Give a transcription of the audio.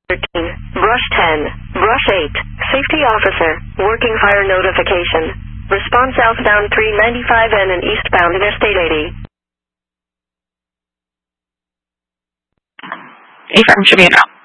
13, brush 10, brush 8, safety officer, working fire notification. Respond southbound 395N and eastbound Interstate 80. Affirm should be en route.